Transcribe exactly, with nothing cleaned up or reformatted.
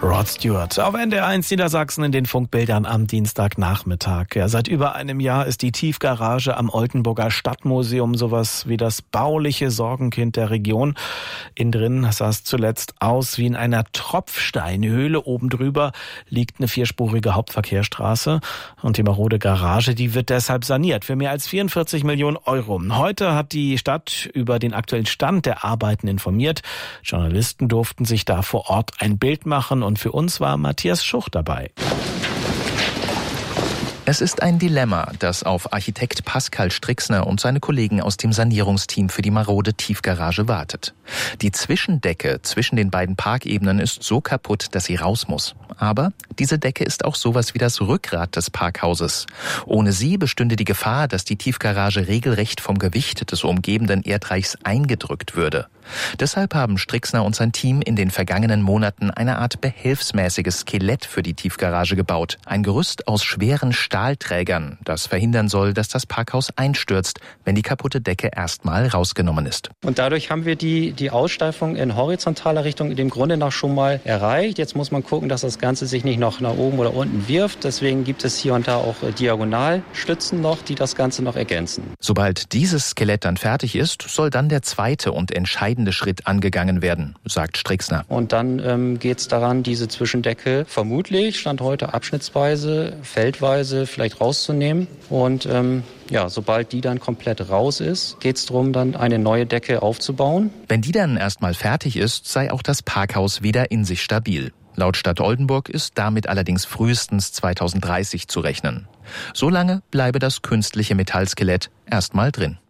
Rod Stewart auf N D R eins Niedersachsen in den Funkbildern am Dienstagnachmittag. Ja, seit über einem Jahr ist die Tiefgarage am Oldenburger Stadtmuseum sowas wie das bauliche Sorgenkind der Region. Innen drin sah es zuletzt aus wie in einer Tropfsteinhöhle. Oben drüber liegt eine vierspurige Hauptverkehrsstraße und die marode Garage, die wird deshalb saniert für mehr als vierundvierzig Millionen Euro. Heute hat die Stadt über den aktuellen Stand der Arbeiten informiert. Journalisten durften sich da vor Ort ein Bild machen und für uns war Matthias Schuch dabei. Es ist ein Dilemma, das auf Architekt Pascal Strixner und seine Kollegen aus dem Sanierungsteam für die marode Tiefgarage wartet. Die Zwischendecke zwischen den beiden Parkebenen ist so kaputt, dass sie raus muss. Aber diese Decke ist auch sowas wie das Rückgrat des Parkhauses. Ohne sie bestünde die Gefahr, dass die Tiefgarage regelrecht vom Gewicht des umgebenden Erdreichs eingedrückt würde. Deshalb haben Strixner und sein Team in den vergangenen Monaten eine Art behelfsmäßiges Skelett für die Tiefgarage gebaut. Ein Gerüst aus schweren Stahlträgern, das verhindern soll, dass das Parkhaus einstürzt, wenn die kaputte Decke erstmal rausgenommen ist. Und dadurch haben wir die, die Aussteifung in horizontaler Richtung in dem Grunde nach schon mal erreicht. Jetzt muss man gucken, dass das Ganze sich nicht noch nach oben oder unten wirft. Deswegen gibt es hier und da auch Diagonalstützen noch, die das Ganze noch ergänzen. Sobald dieses Skelett dann fertig ist, soll dann der zweite und entscheidende Schritt angegangen werden, sagt Strixner. Und dann ähm, geht es daran, diese Zwischendecke vermutlich, Stand heute abschnittsweise, feldweise vielleicht rauszunehmen. Und ähm, ja, sobald die dann komplett raus ist, geht es darum, dann eine neue Decke aufzubauen. Wenn die dann erstmal fertig ist, sei auch das Parkhaus wieder in sich stabil. Laut Stadt Oldenburg ist damit allerdings frühestens zweitausenddreißig zu rechnen. Solange bleibe das künstliche Metallskelett erstmal drin.